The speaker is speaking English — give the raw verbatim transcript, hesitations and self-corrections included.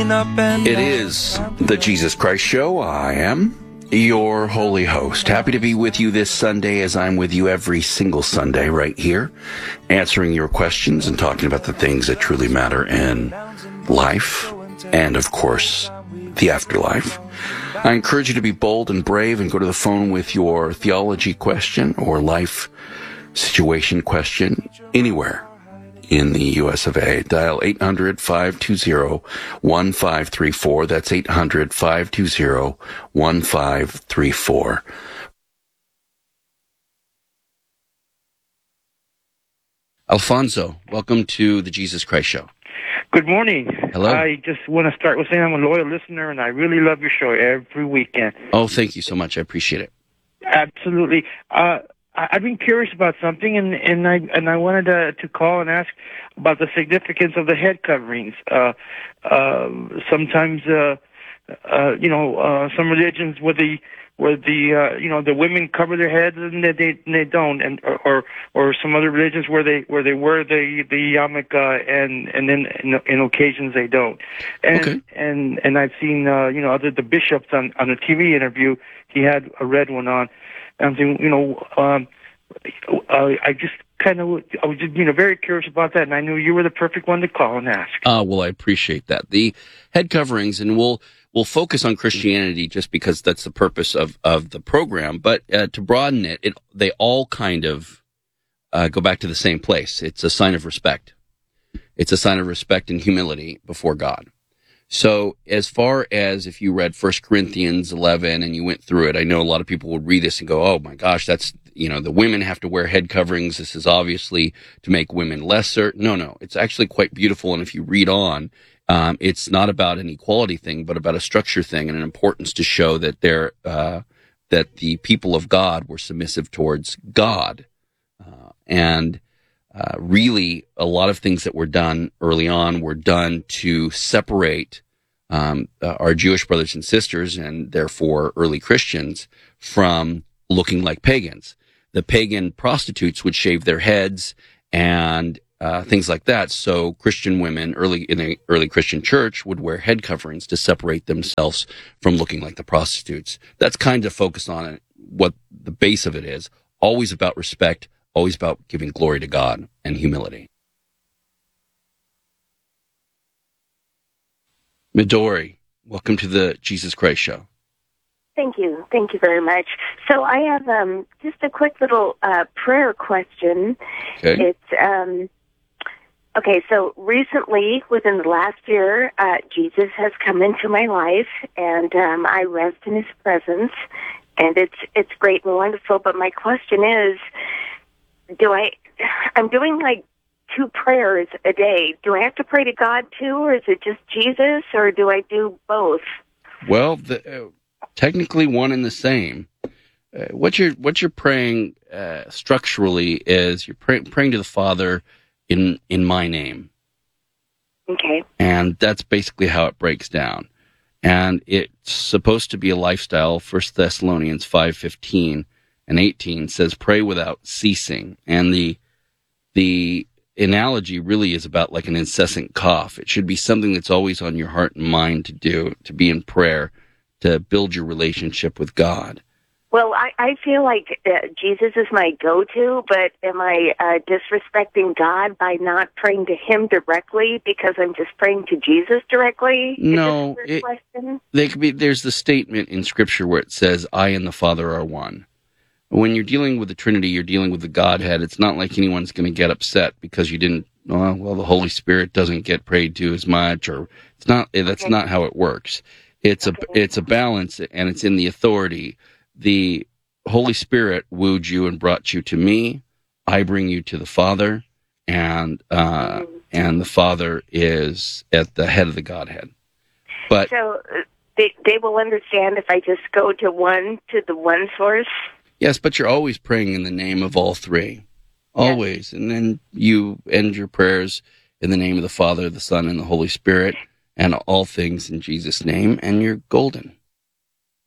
It is the Jesus Christ Show. I am your holy host. Happy to be with you this Sunday, as I'm with you every single Sunday right here, answering your questions and talking about the things that truly matter in life and, of course, the afterlife. I encourage you to be bold and brave and go to the phone with your theology question or life situation question anywhere in the U S of A. Dial eight hundred, five two zero, one five three four. That's eight hundred, five two zero, one five three four. Alfonso, welcome to the Jesus Christ Show. Good morning. Hello. I just want to start with saying I'm a loyal listener, and I really love your show every weekend. Oh, thank you so much. I appreciate it. Absolutely. Uh, I, I've been curious about something, and, and I and I wanted to, to call and ask about the significance of the head coverings. Uh, uh, sometimes, uh, uh, you know, uh, some religions where the where the uh, you know the women cover their heads and they they, and they don't, and or, or or some other religions where they where they wear the the yarmulke uh, and and then in, in occasions they don't. And okay. and and I've seen uh, you know other the bishops on on a T V interview, he had a red one on. And I'm thinking, you know, um, uh, I just kind of I was just you know very curious about that, and I knew you were the perfect one to call and ask. Uh, well, I appreciate that. The head coverings, and we'll we'll focus on Christianity just because that's the purpose of, of the program. But uh, to broaden it, it, they all kind of uh, go back to the same place. It's a sign of respect. It's a sign of respect and humility before God. So as far as if you read First Corinthians eleven and you went through it, I know a lot of people would read this and go, oh my gosh, that's, you know, the women have to wear head coverings. This is obviously to make women lesser. No, no, it's actually quite beautiful. And if you read on, um, it's not about an equality thing, but about a structure thing and an importance to show that they're, uh, that the people of God were submissive towards God. Uh, and Uh, really, a lot of things that were done early on were done to separate um, uh, our Jewish brothers and sisters, and therefore early Christians, from looking like pagans. The pagan prostitutes would shave their heads and uh, things like that. So Christian women, early in the early Christian church, would wear head coverings to separate themselves from looking like the prostitutes. That's kind of focused on it, what the base of it is. Always about respect. Always about giving glory to God and humility. Midori, welcome to the Jesus Christ Show. Thank you. Thank you very much. So I have um, just a quick little uh, prayer question. Okay. It's um, okay. So recently, within the last year, uh, Jesus has come into my life, and um, I rest in His presence, and it's it's great and wonderful. But my question is, Do I, I'm doing like two prayers a day. Do I have to pray to God too, or is it just Jesus, or do I do both? Well, the, uh, technically one and the same. Uh, what you're what you're praying uh, structurally is you're pray, praying to the Father in in my name. Okay. And that's basically how it breaks down. And it's supposed to be a lifestyle. First Thessalonians five fifteen. And eighteen says, pray without ceasing. And the the analogy really is about like an incessant cough. It should be something that's always on your heart and mind to do, to be in prayer, to build your relationship with God. Well, I, I feel like uh, Jesus is my go-to, but am I uh, disrespecting God by not praying to Him directly because I'm just praying to Jesus directly? No. Is this a weird question? They could be, there's the statement in Scripture where it says, I and the Father are one. When you're dealing with the Trinity, you're dealing with the Godhead. It's not like anyone's going to get upset because you didn't, oh, well, the Holy Spirit doesn't get prayed to as much, or it's not, that's okay. not how it works. It's okay. a, it's a balance, and it's in the authority. The Holy Spirit wooed you and brought you to me. I bring you to the Father, and, uh, mm-hmm. and the Father is at the head of the Godhead. But so they, they will understand if I just go to one, to the one source? Yes, but you're always praying in the name of all three. Always. Yes. And then you end your prayers in the name of the Father, the Son, and the Holy Spirit, and all things in Jesus' name, and you're golden.